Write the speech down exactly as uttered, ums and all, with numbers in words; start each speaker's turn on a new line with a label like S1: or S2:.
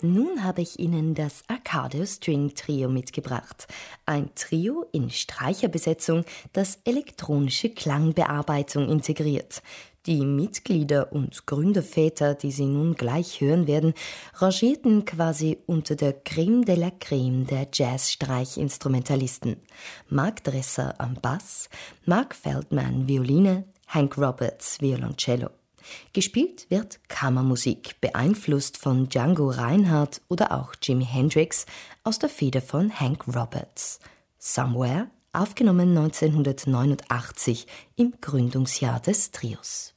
S1: Nun habe ich Ihnen das Arcadio String Trio mitgebracht. Ein Trio in Streicherbesetzung, das elektronische Klangbearbeitung integriert. Die Mitglieder und Gründerväter, die Sie nun gleich hören werden, rangierten quasi unter der Creme de la Creme der Jazz-Streichinstrumentalisten. Mark Dresser am Bass, Mark Feldman Violine, Hank Roberts Violoncello. Gespielt wird Kammermusik, beeinflusst von Django Reinhardt oder auch Jimi Hendrix aus der Feder von Hank Roberts. Somewhere, aufgenommen neunzehnhundertneunundachtzig im Gründungsjahr des Trios.